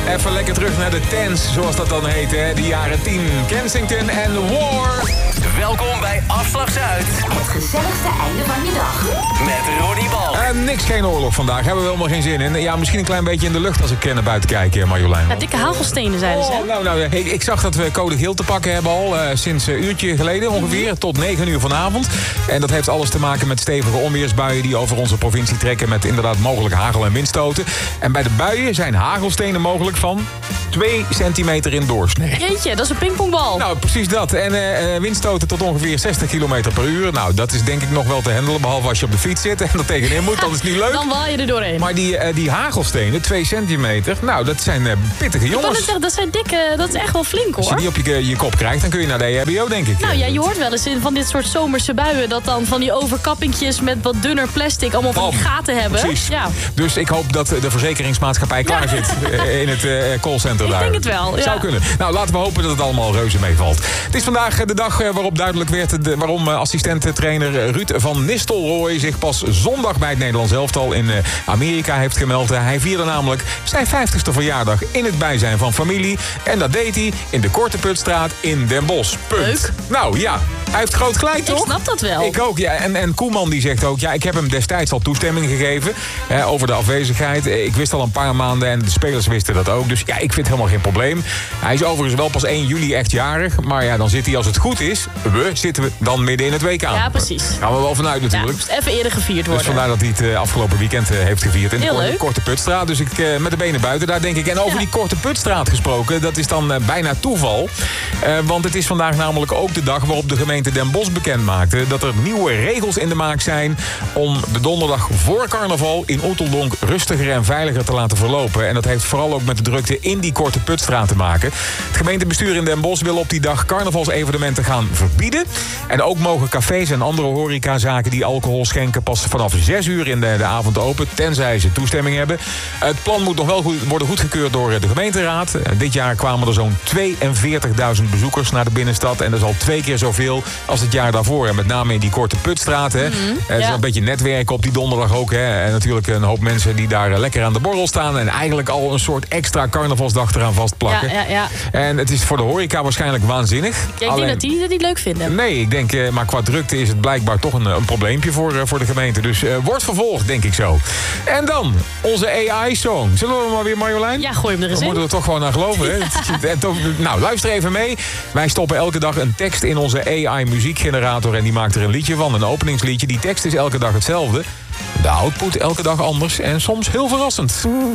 Even lekker terug naar de tens, zoals dat dan heet, hè? De jaren 10. Kensington en War. Welkom bij Afslag Zuid. Het gezelligste einde van je dag. Met Ronnie Balk. Niks, geen oorlog vandaag. Hebben we helemaal geen zin in. Ja, misschien een klein beetje in de lucht als ik naar buiten kijk, Marjolein. Ja, dikke hagelstenen zeiden ze. Nou, ik zag dat we code geel te pakken hebben al. Sinds een uurtje geleden ongeveer. Tot 9 uur vanavond. En dat heeft alles te maken met stevige onweersbuien die over onze provincie trekken. Met inderdaad mogelijk hagel- en windstoten. En bij de buien zijn hagelstenen mogelijk van 2 centimeter in doorsnee. Jeetje, dat is een pingpongbal. Nou, precies dat. En windstoten tot ongeveer 60 kilometer per uur. Nou, dat is denk ik nog wel te handelen. Behalve als je op de fiets zit en er tegenin moet. Dat is niet leuk. Dan waai je er doorheen. Maar die hagelstenen, 2 centimeter. Nou, dat zijn pittige jongens. Ik kan het zeggen, dat zijn dikke, dat is echt wel flink hoor. Als je die op je kop krijgt, dan kun je naar de EHBO, denk ik. Nou ja, je hoort wel eens van dit soort zomerse buien dat dan van die overkappingjes met wat dunner plastic allemaal van die gaten hebben. Precies. Ja. Dus ik hoop dat de verzekeringsmaatschappij klaar zit in het callcenter daar. Ik denk het wel, ja. Zou kunnen. Nou, laten we hopen dat het allemaal reuze meevalt. Het is vandaag de dag waarop duidelijk werd waarom assistent-trainer Ruud van Nistelrooy zich pas zondag bij het Nederlands elftal in Amerika heeft gemeld. Hij vierde namelijk zijn 50ste verjaardag in het bijzijn van familie. En dat deed hij in de Korte Putstraat in Den Bosch. Punt. Leuk. Nou ja, hij heeft groot gelijk, toch? Ik snap dat wel. Ik ook, ja. En Koeman die zegt ook, ja, ik heb hem destijds al toestemming gegeven over de afwezigheid. Ik wist al een paar maanden en de spelers wisten dat ook. Dus ja, ik vind helemaal geen probleem. Hij is overigens wel pas 1 juli echt jarig. Maar ja, dan zit hij, als het goed is, zitten we dan midden in het WK. Ja, precies. Daar gaan we wel vanuit natuurlijk. Ja, even eerder gevierd worden. Dus vandaar dat hij het afgelopen weekend heeft gevierd in de leuk. Korte Putstraat. Dus ik met de benen buiten daar, denk ik. En over die Korte Putstraat gesproken, dat is dan bijna toeval. Want het is vandaag namelijk ook de dag waarop de gemeente Den Bosch bekend maakte dat er nieuwe regels in de maak zijn om de donderdag voor carnaval in Oeteldonk rustiger en veiliger te laten verlopen. En dat heeft vooral ook met de drukte in die Korte Putstraat te maken. Het gemeentebestuur in Den Bosch wil op die dag carnavalsevenementen gaan verbieden. En ook mogen cafés en andere horecazaken die alcohol schenken pas vanaf 6 uur in de avond open, tenzij ze toestemming hebben. Het plan moet nog wel worden goedgekeurd door de gemeenteraad. Dit jaar kwamen er zo'n 42.000 bezoekers naar de binnenstad. En dat is al 2 keer zoveel als het jaar daarvoor. En met name in die Korte Putstraat. Hè. Er is een beetje netwerken op die donderdag ook. Hè. En natuurlijk een hoop mensen die daar lekker aan de borrel staan. En eigenlijk al een soort extra carnavalsdag eraan vastplakken. Ja. En het is voor de horeca waarschijnlijk waanzinnig. Ja, ik denk dat die dat niet leuk vinden. Nee, ik denk, maar qua drukte is het blijkbaar toch een probleempje voor de gemeente. Dus wordt vervolgd, denk ik zo. En dan, onze AI-song. Zullen we maar weer, Marjolein? Ja, gooi hem er eens Dan in. moeten we toch gewoon naar geloven, hè? Nou, luister even mee. Wij stoppen elke dag een tekst in onze AI-muziekgenerator en die maakt er een liedje van, een openingsliedje. Die tekst is elke dag hetzelfde. De output elke dag anders en soms heel verrassend.